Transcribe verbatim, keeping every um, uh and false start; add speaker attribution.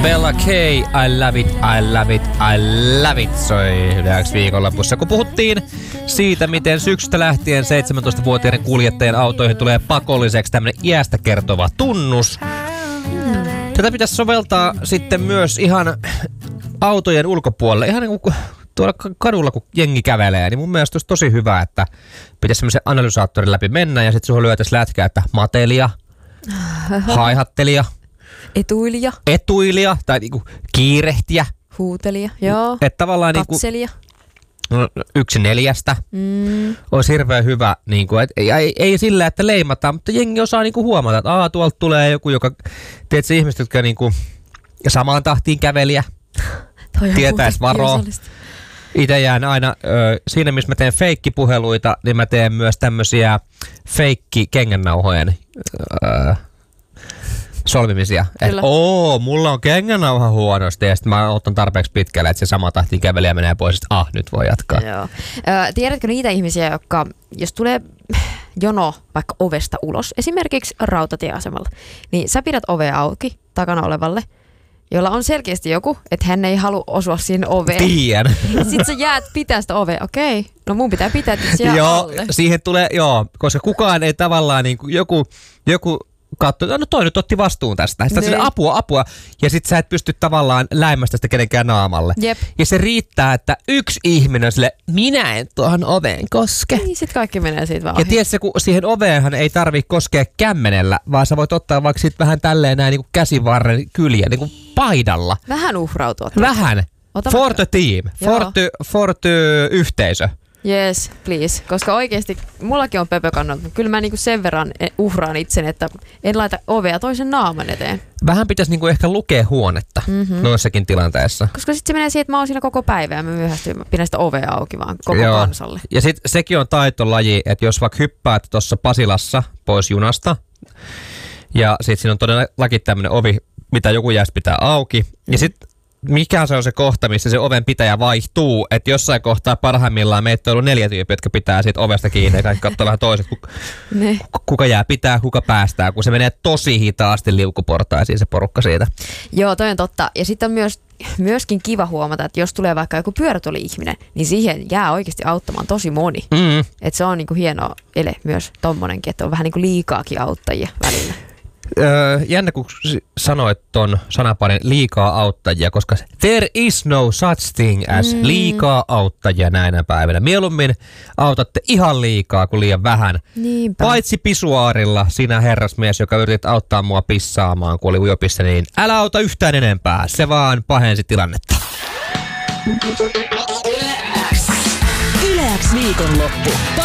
Speaker 1: Bella K, I love it, I love it, I love it, soi yhdeks viikonlopussa. Kun puhuttiin siitä, miten syksystä lähtien seitsemäntoistavuotiaiden kuljettajien autoihin tulee pakolliseksi tämmönen iästä kertova tunnus. Tätä pitäisi soveltaa sitten myös ihan autojen ulkopuolelle. Ihan niin kuin tuolla kadulla, kun jengi kävelee, niin mun mielestä olisi tosi hyvä, että pitäisi semmoisen analysaattorin läpi mennä ja sitten suhun lyötäisi lätkää, että matelia, haihattelija,
Speaker 2: etuilija,
Speaker 1: etuilija tai niinku kiirehtiä,
Speaker 2: huutelija, joo,
Speaker 1: että tavallaan
Speaker 2: katselija.
Speaker 1: Niinku, yksi neljästä
Speaker 2: Mm.
Speaker 1: olisi hirveän hyvä, niinku, et, ei, ei, ei sillä, että leimataan, mutta jengi osaa niinku huomata, että aa, tuolta tulee joku, joka, tiedätkö, ihmiset, jotka niinku, samaan tahtiin kävelijä, tietäis varoa. Itse jään aina, ö, siinä missä mä teen feikkipuheluita, niin mä teen myös tämmösiä feikki-kengännauhojen ö, solmimisia. Että oo, mulla on kengännauha huonosti ja sitten mä otan tarpeeksi pitkälle, että se sama tahtiin kävelijä menee pois, että ah, nyt voi jatkaa.
Speaker 2: Joo. Ö, tiedätkö niitä ihmisiä, jotka, jos tulee jono vaikka ovesta ulos, esimerkiksi rautatieasemalla, niin sä pidät ovea auki takana olevalle, jolla on selkeästi joku, että hän ei halua osua sinne oveen.
Speaker 1: Tiedän.
Speaker 2: Sitten sä jäät pitää sitä ovea. Okei, no mun pitää pitää, että se jää
Speaker 1: joo,
Speaker 2: alle.
Speaker 1: siihen tulee, joo, koska kukaan ei tavallaan niin kuin joku, joku katsoo, no toi nyt otti vastuun tästä. Sitten sille apua, apua. Ja sit sä et pysty tavallaan läimästä sitä kenenkään naamalle.
Speaker 2: Jep.
Speaker 1: Ja se riittää, että yksi ihminen on sille, minä en tuohon oveen koske.
Speaker 2: Niin, sit kaikki menee siitä vaan
Speaker 1: Ja
Speaker 2: ohi.
Speaker 1: tiedätkö, kun siihen oveenhan ei tarvii koskea kämmenellä, vaan sä voit ottaa vaikka sit vähän tälleen näin niin kuin käsivarren kyljä, niin kuin paidalla.
Speaker 2: Vähän uhrautua.
Speaker 1: Vähän.
Speaker 2: Ota
Speaker 1: For
Speaker 2: vaikka.
Speaker 1: the team. For the, for the yhteisö.
Speaker 2: Yes, please. Koska oikeesti, mullakin on pöpökannot, mutta kyllä mä niinku sen verran uhraan itsen, että en laita ovea toisen naaman eteen.
Speaker 1: Vähän pitäisi niinku ehkä lukea huonetta
Speaker 2: Mm-hmm.
Speaker 1: noissakin tilanteissa.
Speaker 2: Koska sitten se menee siihen, että mä oon siinä koko päivä ja mä myöhästyn, mä pidän sitä ovea auki vaan koko
Speaker 1: Joo.
Speaker 2: kansalle.
Speaker 1: Ja sit sekin on taitolaji, että jos vaikka hyppäät tuossa Pasilassa pois junasta, ja sit siinä on todellakin tämmönen ovi, mitä joku jäistä pitää auki, mm. ja sit mikä se on se kohta, missä se oven pitäjä vaihtuu, että jossain kohtaa parhaimmillaan meitä on ollut neljä tyyppiä, jotka pitää siitä ovesta kiinni ja kaikki katsoo vähän toiset,
Speaker 2: Ne.
Speaker 1: kuka jää pitää, kuka päästää, kun se menee tosi hitaasti liukuportaisiin se porukka siitä.
Speaker 2: Joo, toi on totta. Ja sitten on myös, myöskin kiva huomata, että jos tulee vaikka joku pyörätuoli-ihminen, niin siihen jää oikeasti auttamaan tosi moni.
Speaker 1: Mm.
Speaker 2: Että se on niinku hieno ele myös tommonenkin, että on vähän niinku liikaakin auttajia välillä.
Speaker 1: Öö, jännä, kun sanoit ton sanaparin liikaa auttajia, koska there is no such thing as mm. liikaa auttajia näinä päivinä. Mieluummin autatte ihan liikaa kuin liian vähän.
Speaker 2: Niinpä.
Speaker 1: Paitsi pisuaarilla, sinä herrasmies, joka yritit auttaa mua pissaamaan, kun oli ujopissa, niin älä auta yhtään enempää. Se vaan pahensi tilannetta.
Speaker 3: Yle X viikonloppu.